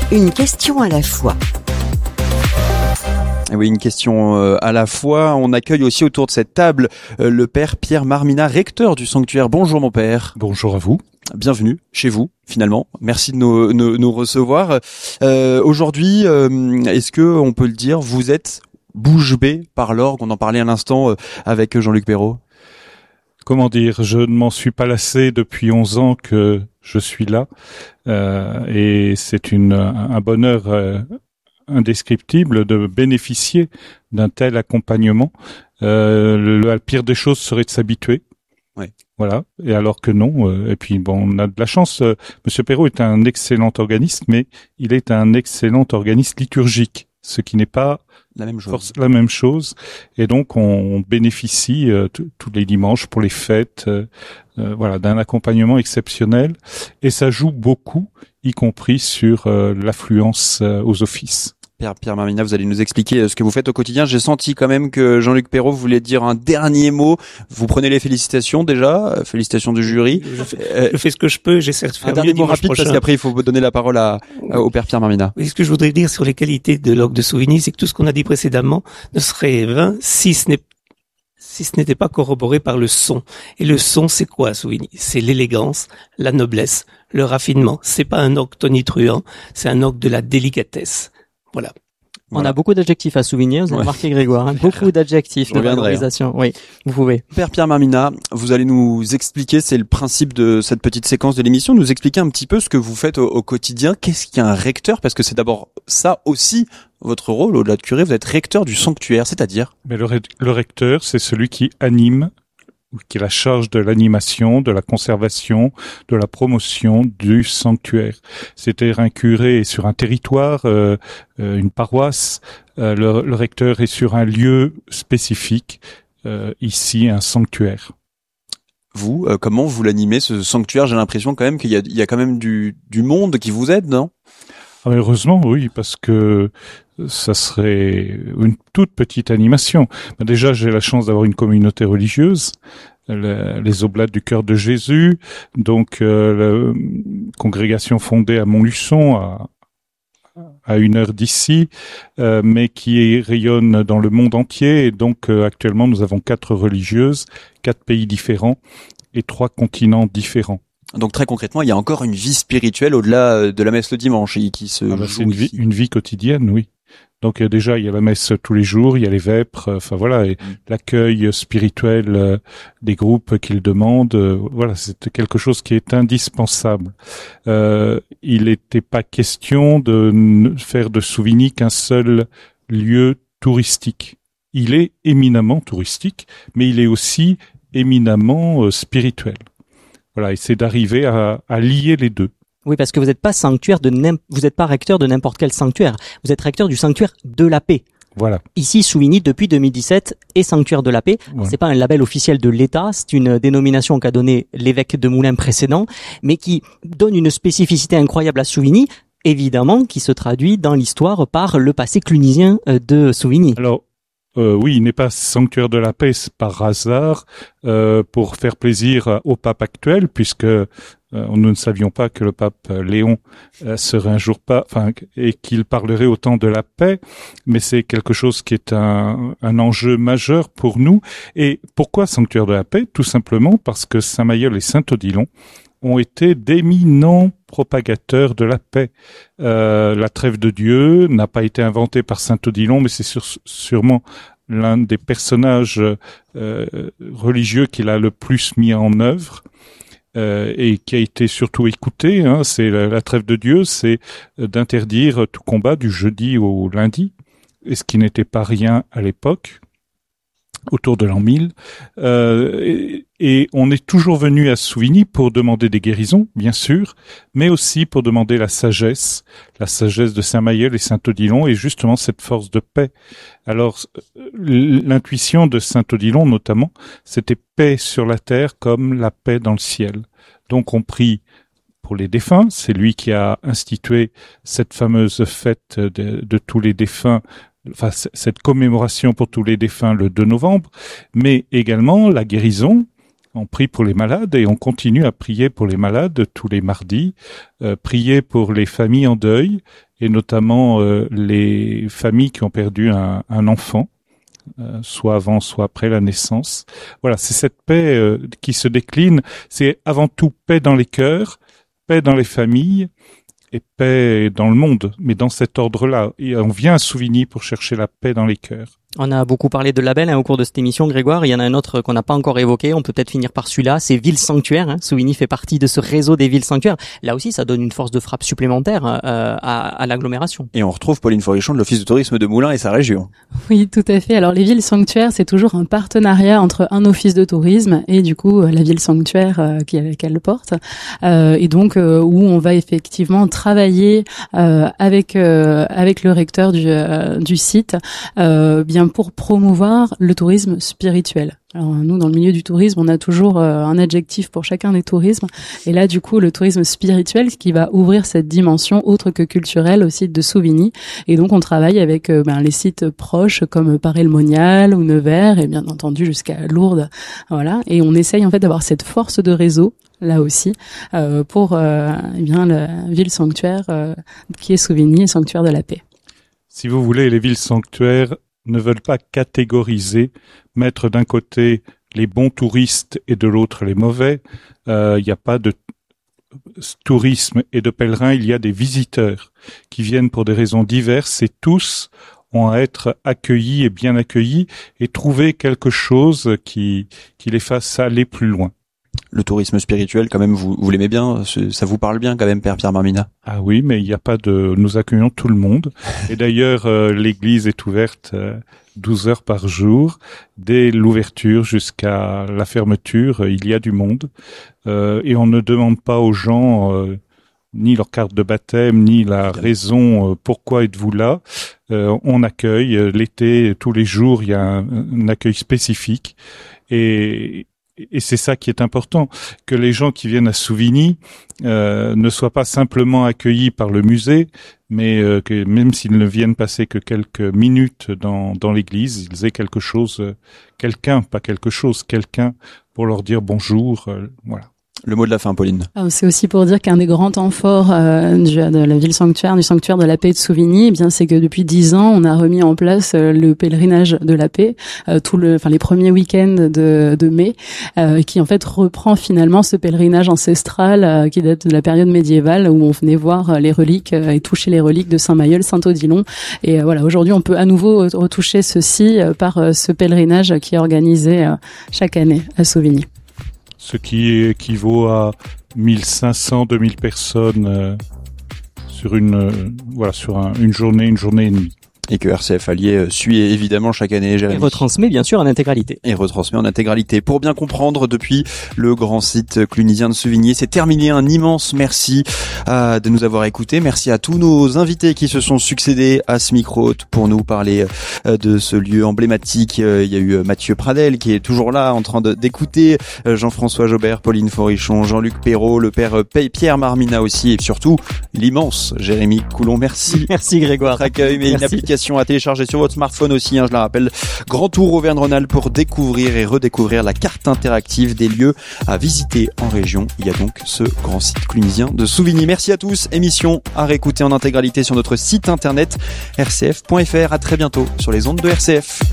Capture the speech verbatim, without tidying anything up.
Une question à la fois. Oui, une question euh, à la fois. On accueille aussi autour de cette table euh, le père Pierre Marmina, recteur du sanctuaire. Bonjour mon père. Bonjour à vous. Bienvenue chez vous, finalement. Merci de nous, nous, nous recevoir. Euh, aujourd'hui, euh, est-ce que on peut le dire, vous êtes bouche bée par l'orgue? On en parlait à l'instant euh, avec Jean-Luc Perrault. Comment dire, je ne m'en suis pas lassé depuis onze ans que je suis là. Euh, et c'est une, un bonheur euh, indescriptible de bénéficier d'un tel accompagnement. Euh, le, le pire des choses serait de s'habituer. Ouais. Voilà. Et alors que non. Euh, et puis bon, on a de la chance. Euh, Monsieur Perrault est un excellent organiste, mais il est un excellent organiste liturgique, ce qui n'est pas la même chose. Force, la même chose. Et donc on, on bénéficie euh, t- tous les dimanches pour les fêtes, euh, euh, voilà, d'un accompagnement exceptionnel. Et ça joue beaucoup, y compris sur euh, l'affluence euh, aux offices. Pierre, Pierre Marmina, vous allez nous expliquer ce que vous faites au quotidien. J'ai senti quand même que Jean-Luc Perrault voulait dire un dernier mot. Vous prenez les félicitations déjà, félicitations du jury. Je fais, euh, je fais ce que je peux, j'essaie de faire un dernier mot rapide prochain. Parce qu'après il faut donner la parole à, à au père Pierre Marmina. Oui, ce que je voudrais dire sur les qualités de l'orgue de Souvigny, c'est que tout ce qu'on a dit précédemment ne serait vain si ce n'est si ce n'était pas corroboré par le son. Et le son, c'est quoi à Souvigny? C'est l'élégance, la noblesse, le raffinement. C'est pas un orgue tonitruant, c'est un orgue de la délicatesse. Voilà. On voilà. a beaucoup d'adjectifs à souligner, vous avez ouais. remarqué Grégoire, hein, beaucoup d'adjectifs de valorisation. Hein. Oui, vous pouvez. Père Pierre Marmina, vous allez nous expliquer, c'est le principe de cette petite séquence de l'émission, nous expliquer un petit peu ce que vous faites au, au quotidien. Qu'est-ce qu'un recteur? Parce que c'est d'abord ça aussi votre rôle, au-delà de curé, vous êtes recteur du sanctuaire, c'est-à-dire? Mais le, le recteur, c'est celui qui anime, qui est la charge de l'animation, de la conservation, de la promotion du sanctuaire. C'est-à-dire un curé est sur un territoire, euh, euh, une paroisse, euh, le, le recteur est sur un lieu spécifique, euh, ici un sanctuaire. Vous, euh, comment vous l'animez ce sanctuaire? J'ai l'impression quand même qu'il y a, il y a quand même du, du monde qui vous aide, non? Ah, heureusement, oui, parce que ça serait une toute petite animation. Déjà, j'ai la chance d'avoir une communauté religieuse, le, les Oblates du Cœur de Jésus, donc euh, la congrégation fondée à Montluçon, à, à une heure d'ici, euh, mais qui rayonne dans le monde entier. Et donc, euh, actuellement, nous avons quatre religieuses, quatre pays différents et trois continents différents. Donc très concrètement, il y a encore une vie spirituelle au-delà de la messe le dimanche qui se ah bah, joue c'est une vie, ici. une vie quotidienne, oui. Donc euh, déjà, il y a la messe tous les jours, il y a les vêpres, enfin euh, voilà, et mmh. l'accueil spirituel euh, des groupes qu'ils demandent, euh, voilà, c'est quelque chose qui est indispensable. Euh, il n'était pas question de n- faire de Souvigny qu'un seul lieu touristique. Il est éminemment touristique, mais il est aussi éminemment euh, spirituel. Voilà, et c'est d'arriver à, à lier les deux. Oui, parce que vous n'êtes pas sanctuaire de n'im- vous n'êtes pas recteur de n'importe quel sanctuaire. Vous êtes recteur du sanctuaire de la paix. Voilà. Ici, Souvigny, depuis deux mille dix-sept, est sanctuaire de la paix. Ouais. C'est pas un label officiel de l'État, c'est une dénomination qu'a donnée l'évêque de Moulins précédent, mais qui donne une spécificité incroyable à Souvigny, évidemment, qui se traduit dans l'histoire par le passé clunisien de Souvigny. Alors, Euh, oui, il n'est pas sanctuaire de la paix par hasard euh, pour faire plaisir au pape actuel, puisque euh, nous ne savions pas que le pape Léon euh, serait un jour pas, enfin, et qu'il parlerait autant de la paix. Mais c'est quelque chose qui est un, un enjeu majeur pour nous. Et pourquoi sanctuaire de la paix? Tout simplement parce que Saint-Mayol et Saint-Odilon ont été d'éminents propagateurs de la paix. Euh, la trêve de Dieu n'a pas été inventée par Saint-Odilon, mais c'est sur, sûrement l'un des personnages euh, religieux qu'il a le plus mis en œuvre euh, et qui a été surtout écouté. Hein. C'est la, la trêve de Dieu, c'est d'interdire tout combat du jeudi au lundi, et ce qui n'était pas rien à l'époque, autour de l'an mille. Euh, et, et on est toujours venu à Souvigny pour demander des guérisons, bien sûr, mais aussi pour demander la sagesse, la sagesse de Saint-Mayol et Saint-Odilon, et justement cette force de paix. Alors, l'intuition de Saint-Odilon, notamment, c'était paix sur la terre comme la paix dans le ciel. Donc on prie pour les défunts, c'est lui qui a institué cette fameuse fête de, de tous les défunts, enfin cette commémoration pour tous les défunts le deux novembre, mais également la guérison. On prie pour les malades et on continue à prier pour les malades tous les mardis, euh, prier pour les familles en deuil et notamment euh, les familles qui ont perdu un, un enfant, euh, soit avant, soit après la naissance. Voilà, c'est cette paix euh, qui se décline. C'est avant tout paix dans les cœurs, paix dans les familles et paix dans le monde. Mais dans cet ordre-là, et on vient à Souvigny pour chercher la paix dans les cœurs. On a beaucoup parlé de labels hein, au cours de cette émission, Grégoire. Il y en a un autre qu'on n'a pas encore évoqué. On peut peut-être finir par celui-là. C'est Ville Sanctuaire. Hein. Souvigny fait partie de ce réseau des villes sanctuaires. Là aussi, ça donne une force de frappe supplémentaire euh, à, à l'agglomération. Et on retrouve Pauline Forichon de l'Office de tourisme de Moulins et sa région. Oui, tout à fait. Alors, les villes sanctuaires, c'est toujours un partenariat entre un office de tourisme et du coup la ville sanctuaire euh, qu'elle le porte. Euh, et donc, euh, où on va effectivement travailler euh, avec euh, avec le recteur du, euh, du site, euh, bien pour promouvoir le tourisme spirituel. Alors nous, dans le milieu du tourisme, on a toujours euh, un adjectif pour chacun des tourismes. Et là, du coup, le tourisme spirituel, qui va ouvrir cette dimension autre que culturelle au site de Souvigny. Et donc, on travaille avec euh, ben, les sites proches comme Paray-le-Monial ou Nevers, et bien entendu jusqu'à Lourdes. Voilà. Et on essaye en fait d'avoir cette force de réseau là aussi euh, pour euh, eh bien la ville sanctuaire euh, qui est Souvigny et sanctuaire de la paix. Si vous voulez, les villes sanctuaires ne veulent pas catégoriser, mettre d'un côté les bons touristes et de l'autre les mauvais. Il euh, n'y a pas de tourisme et de pèlerins, il y a des visiteurs qui viennent pour des raisons diverses et tous ont à être accueillis et bien accueillis et trouver quelque chose qui, qui les fasse aller plus loin. Le tourisme spirituel, quand même, vous, vous l'aimez bien? Ça vous parle bien, quand même, Père Pierre Marmina? Ah oui, mais il n'y a pas de... Nous accueillons tout le monde. Et d'ailleurs, euh, l'église est ouverte euh, douze heures par jour. Dès l'ouverture jusqu'à la fermeture, euh, il y a du monde. Euh, et on ne demande pas aux gens euh, ni leur carte de baptême, ni la raison euh, pourquoi êtes-vous là. Euh, on accueille. Euh, l'été, tous les jours, il y a un, un accueil spécifique. Et... Et c'est ça qui est important, que les gens qui viennent à Souvigny euh, ne soient pas simplement accueillis par le musée, mais euh, que même s'ils ne viennent passer que quelques minutes dans, dans l'église, ils aient quelque chose, euh, quelqu'un, pas quelque chose, quelqu'un pour leur dire bonjour, euh, voilà. Le mot de la fin, Pauline. C'est aussi pour dire qu'un des grands temps forts euh, du, de la ville sanctuaire, du sanctuaire de la paix de Souvigny, eh bien, c'est que depuis dix ans, on a remis en place euh, le pèlerinage de la paix, euh, tout le, enfin les premiers week-ends de, de mai, euh, qui en fait reprend finalement ce pèlerinage ancestral euh, qui date de la période médiévale où on venait voir les reliques euh, et toucher les reliques de Saint-Mailleul, Saint-Odilon. Et euh, voilà, aujourd'hui, on peut à nouveau retoucher ceci euh, par euh, ce pèlerinage qui est organisé euh, chaque année à Souvigny. Ce qui équivaut à mille cinq cents, deux mille personnes euh, sur une euh, voilà sur un, une journée, une journée et demie. Et que R C F Allier suit évidemment chaque année, Jérémy. Et retransmet bien sûr en intégralité. Et retransmet en intégralité. Pour bien comprendre, depuis le grand site clunisien de Souvigny, c'est terminé. Un immense merci euh, de nous avoir écoutés. Merci à tous nos invités qui se sont succédés à ce micro pour nous parler euh, de ce lieu emblématique. Euh, il y a eu Mathieu Pradel qui est toujours là en train de, d'écouter, euh, Jean-François Jobert, Pauline Forichon, Jean-Luc Perrault, le père Pierre Marmina aussi, et surtout l'immense Jérémy Coulon. Merci. Merci Grégoire. Votre accueil, mais une application à télécharger sur votre smartphone aussi, hein, je la rappelle. Grand Tour Auvergne-Rhône-Alpes pour découvrir et redécouvrir la carte interactive des lieux à visiter en région. Il y a donc ce grand site clunisien de Souvigny. Merci à tous. Émission à réécouter en intégralité sur notre site internet r c f point f r. À très bientôt sur les ondes de R C F.